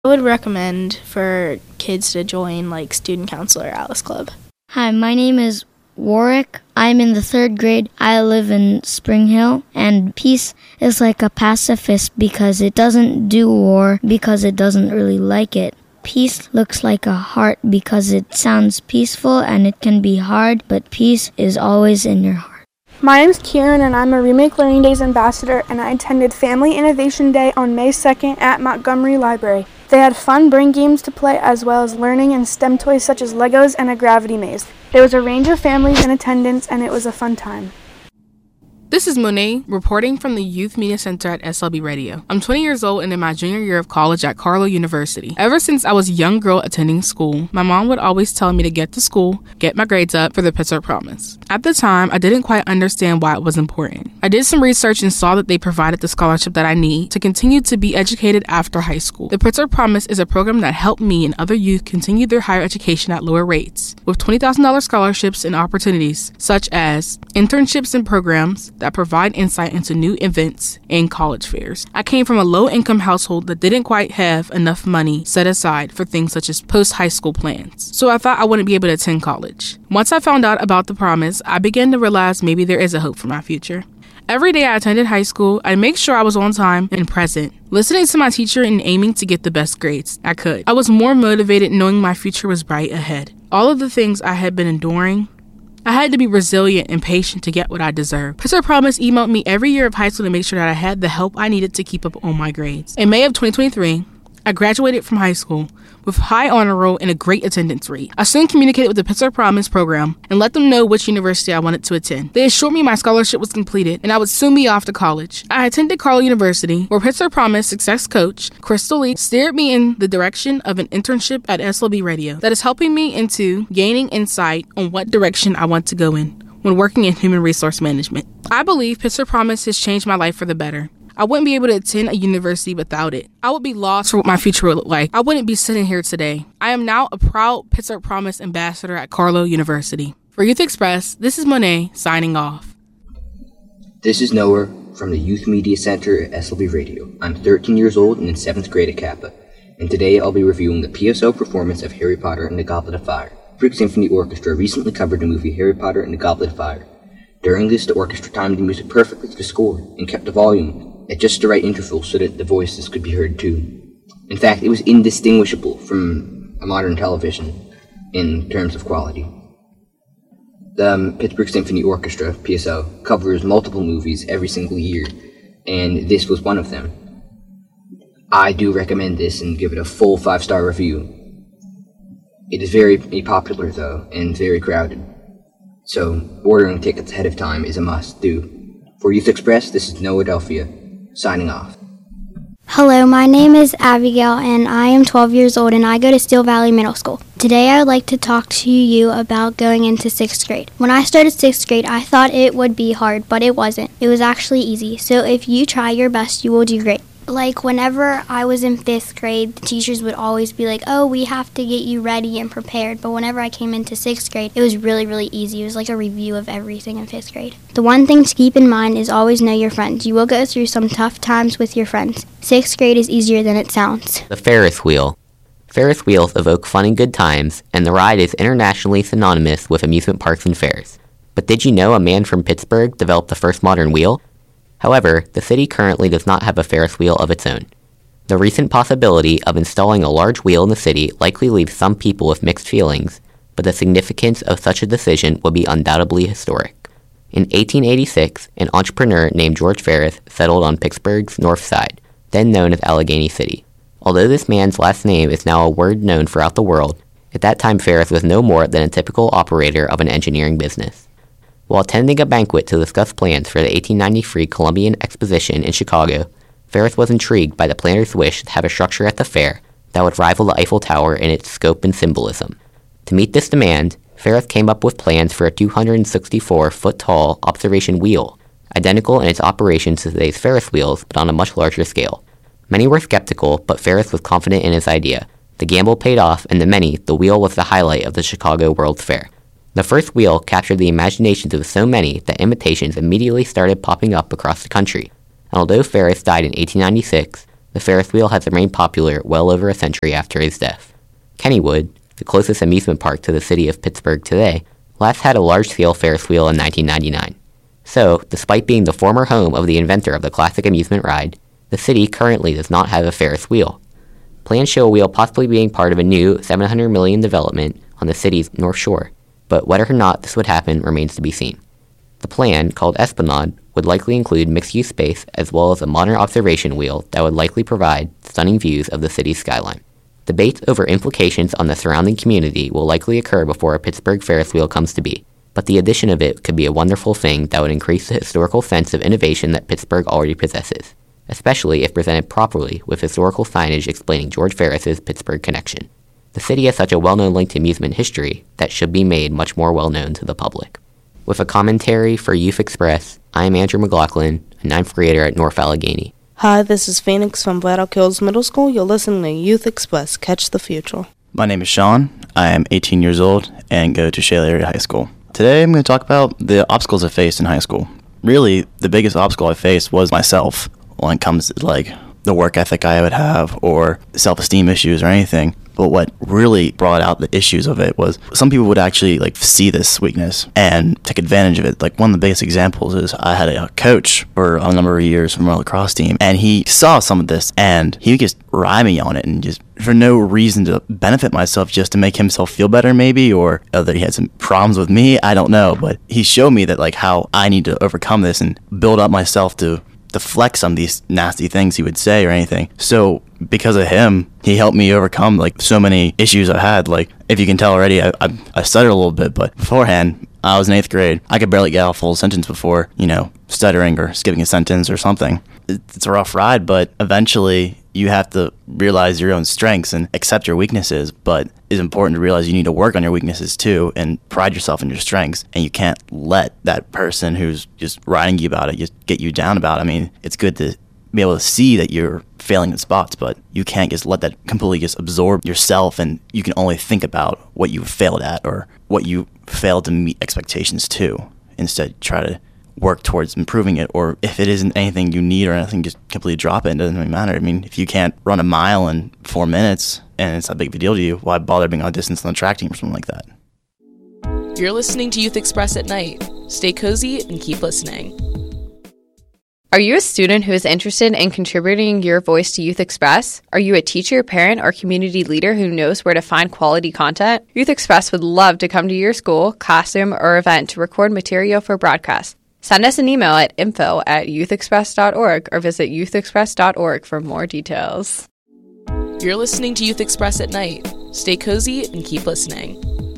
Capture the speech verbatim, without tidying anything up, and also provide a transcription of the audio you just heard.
I would recommend for kids to join like Student Council or Alice Club. Hi, my name is Warwick. I'm in the third grade. I live in Spring Hill, and peace is like a pacifist because it doesn't do war because it doesn't really like it. Peace looks like a heart because it sounds peaceful and it can be hard, but peace is always in your heart. My name is Kieran and I'm a Remake Learning Days ambassador, and I attended Family Innovation Day on May second at Montgomery Library. They had fun brain games to play as well as learning and STEM toys such as Legos and a gravity maze. There was a range of families in attendance and it was a fun time. This is Monet reporting from the Youth Media Center at S L B Radio. I'm twenty years old and in my junior year of college at Carlow University. Ever since I was a young girl attending school, my mom would always tell me to get to school, get my grades up for the Pittsburgh Promise. At the time, I didn't quite understand why it was important. I did some research and saw that they provided the scholarship that I need to continue to be educated after high school. The Pittsburgh Promise is a program that helped me and other youth continue their higher education at lower rates, with twenty thousand dollars scholarships and opportunities such as internships and programs that provide insight into new events and college fairs. I came from a low-income household that didn't quite have enough money set aside for things such as post-high school plans, so I thought I wouldn't be able to attend college. Once I found out about the Promise, I began to realize maybe there is a hope for my future. Every day I attended high school, I'd make sure I was on time and present, listening to my teacher and aiming to get the best grades I could. I was more motivated knowing my future was bright ahead. All of the things I had been enduring, I had to be resilient and patient to get what I deserved. Pittsburgh Promise emailed me every year of high school to make sure that I had the help I needed to keep up on my grades. In May of twenty twenty-three, I graduated from high school with high honor roll and a great attendance rate. I soon communicated with the Pittsburgh Promise program and let them know which university I wanted to attend. They assured me my scholarship was completed and I would soon be off to college. I attended Carlow University, where Pittsburgh Promise success coach Crystal Lee steered me in the direction of an internship at S L B Radio that is helping me into gaining insight on what direction I want to go in when working in human resource management. I believe Pittsburgh Promise has changed my life for the better. I wouldn't be able to attend a university without it. I would be lost for what my future would look like. I wouldn't be sitting here today. I am now a proud Pittsburgh Promise ambassador at Carlow University. For Youth Express, this is Monet signing off. This is Noah from the Youth Media Center at S L B Radio. I'm thirteen years old and in seventh grade at Kappa, and today I'll be reviewing the P S O performance of Harry Potter and the Goblet of Fire. Pittsburgh Symphony Orchestra recently covered the movie Harry Potter and the Goblet of Fire. During this, the orchestra timed the music perfectly to the score and kept the volume at just the right interval so that the voices could be heard too. In fact, it was indistinguishable from a modern television in terms of quality. The um, Pittsburgh Symphony Orchestra, P S O, covers multiple movies every single year, and this was one of them. I do recommend this and give it a full five-star review. It is very popular, though, and very crowded, so ordering tickets ahead of time is a must-do. For Youth Express, this is Noah Delphia, signing off. Hello, my name is Abigail and I am twelve years old and I go to Steel Valley Middle School. Today I would like to talk to you about going into sixth grade. When I started sixth grade, I thought it would be hard, but it wasn't. It was actually easy. So if you try your best, you will do great. Like whenever I was in fifth grade, the teachers would always be like, oh, we have to get you ready and prepared. But whenever I came into sixth grade, it was really, really easy. It was like a review of everything in fifth grade. The one thing to keep in mind is always know your friends. You will go through some tough times with your friends. Sixth grade is easier than it sounds. The Ferris wheel. Ferris wheels evoke fun and good times, and the ride is internationally synonymous with amusement parks and fairs. But did you know a man from Pittsburgh developed the first modern wheel? However, the city currently does not have a Ferris wheel of its own. The recent possibility of installing a large wheel in the city likely leaves some people with mixed feelings, but the significance of such a decision would be undoubtedly historic. In eighteen eighty-six, an entrepreneur named George Ferris settled on Pittsburgh's north side, then known as Allegheny City. Although this man's last name is now a word known throughout the world, at that time Ferris was no more than a typical operator of an engineering business. While attending a banquet to discuss plans for the eighteen ninety-three Columbian Exposition in Chicago, Ferris was intrigued by the planner's wish to have a structure at the fair that would rival the Eiffel Tower in its scope and symbolism. To meet this demand, Ferris came up with plans for a two hundred sixty-four foot tall observation wheel, identical in its operation to today's Ferris wheels, but on a much larger scale. Many were skeptical, but Ferris was confident in his idea. The gamble paid off, and to many, the wheel was the highlight of the Chicago World's Fair. The first wheel captured the imaginations of so many that imitations immediately started popping up across the country. And although Ferris died in eighteen ninety-six, The Ferris wheel has remained popular well over a century after his death. Kennywood, the closest amusement park to the city of Pittsburgh today, last had a large-scale Ferris wheel in nineteen ninety-nine. So, despite being the former home of the inventor of the classic amusement ride, the city currently does not have a Ferris wheel. Plans show a wheel possibly being part of a new seven hundred million dollars development on the city's North Shore, but whether or not this would happen remains to be seen. The plan, called Esplanade, would likely include mixed-use space as well as a modern observation wheel that would likely provide stunning views of the city's skyline. Debates over implications on the surrounding community will likely occur before a Pittsburgh Ferris wheel comes to be, but the addition of it could be a wonderful thing that would increase the historical sense of innovation that Pittsburgh already possesses, especially if presented properly with historical signage explaining George Ferris's Pittsburgh connection. The city has such a well-known link to amusement history that should be made much more well-known to the public. With a commentary for Youth Express, I am Andrew McLaughlin, a ninth grader at North Allegheny. Hi, this is Phoenix from Vlad Oak Hills Middle School. You're listening to Youth Express. Catch the future. My name is Sean. I am eighteen years old and go to Shale Area High School. Today I'm going to talk about the obstacles I faced in high school. Really, the biggest obstacle I faced was myself when it comes to like the work ethic I would have or self-esteem issues or anything. But what really brought out the issues of it was some people would actually like see this weakness and take advantage of it. Like one of the biggest examples is I had a coach for a number of years from our lacrosse team, and he saw some of this and he would just ride me on it, and just for no reason to benefit myself, just to make himself feel better maybe, or that he had some problems with me, I don't know. But he showed me that like how I need to overcome this and build up myself to deflect some of these nasty things he would say or anything. So because of him, he helped me overcome like so many issues I had. Like if you can tell already, I, I, I stuttered a little bit, but beforehand, I was in eighth grade. I could barely get out a full sentence before, you know, stuttering or skipping a sentence or something. It's a rough ride, but eventually you have to realize your own strengths and accept your weaknesses, but it's important to realize you need to work on your weaknesses too and pride yourself in your strengths, and you can't let that person who's just riding you about it just get you down about it. I mean, it's good to be able to see that you're failing in spots, but you can't just let that completely just absorb yourself, and you can only think about what you failed at or what you failed to meet expectations to. Instead, try to work towards improving it, or if it isn't anything you need or anything, just completely drop it. It doesn't really matter. I mean, if you can't run a mile in four minutes and it's not a big of a deal to you, why bother being on a distance on the track team or something like that? You're listening to Youth Express at night. Stay cozy and keep listening. Are you a student who is interested in contributing your voice to Youth Express? Are you a teacher, parent, or community leader who knows where to find quality content? Youth Express would love to come to your school, classroom, or event to record material for broadcast. Send us an email at info at youthexpress dot org or visit youth express dot org for more details. You're listening to Youth Express at night. Stay cozy and keep listening.